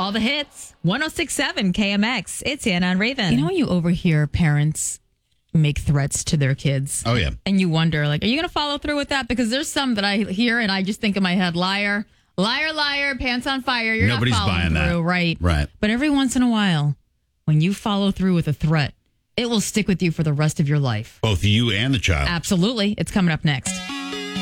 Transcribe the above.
All the hits. 106.7 KMX. It's Anna and Raven. You know when you overhear parents make threats to their kids? Oh, yeah. And you wonder, like, are you going to follow through with that? Because there's some that I hear and I just think in my head, liar, liar, liar, pants on fire. You're Nobody's not following buying through, that. right? Right. But every once in a while, when you follow through with a threat, it will stick with you for the rest of your life. Both you and the child. Absolutely. It's coming up next.